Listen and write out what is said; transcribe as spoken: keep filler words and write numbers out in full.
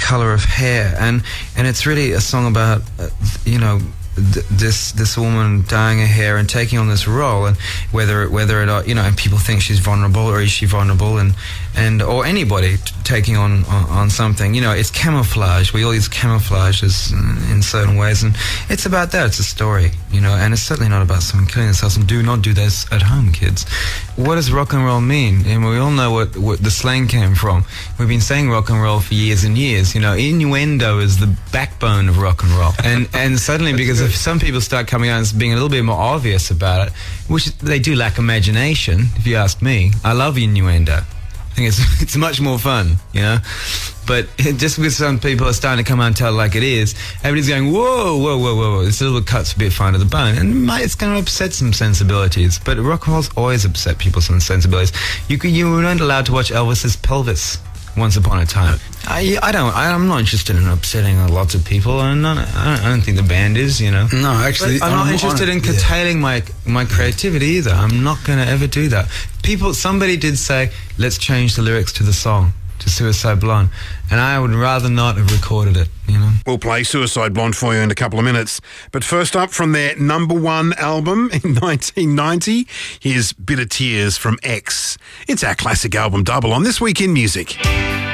color of hair, and and it's really a song about uh, you know. Th- this this woman dyeing her hair and taking on this role, and whether whether it are, you know, and people think she's vulnerable, or is she vulnerable, and and or anybody t- taking on, on on something, you know, it's camouflage. We all use camouflages in, in certain ways, and it's about that. It's a story, you know, and it's certainly not about someone killing themselves. And do not do this at home, kids. What does rock and roll mean? And we all know what what the slang came from. We've been saying rock and roll for years and years. You know, innuendo is the backbone of rock and roll, and and suddenly because if some people start coming out and being a little bit more obvious about it, which they do lack imagination, if you ask me. I love innuendo. I think it's it's much more fun, you know. But just because some people are starting to come out and tell it like it is, everybody's going, whoa, whoa, whoa, whoa, this little cuts a bit fine to the bone, and it might, it's going to upset some sensibilities. But rock and roll's always upset people's sensibilities. You could, you weren't allowed to watch Elvis's pelvis once upon a time. I, I don't. I, I'm not interested in upsetting lots of people. I'm not, I, don't, I don't think the band is. You know. No, actually, but I'm not I'm interested on, in curtailing yeah. my my creativity either. I'm not going to ever do that. People. Somebody did say, let's change the lyrics to the song, to Suicide Blonde, and I would rather not have recorded it. You know. We'll play Suicide Blonde for you in a couple of minutes. But first up, from their number one album in nineteen ninety, here's Bitter Tears from X. It's our classic album double on This Week in Music.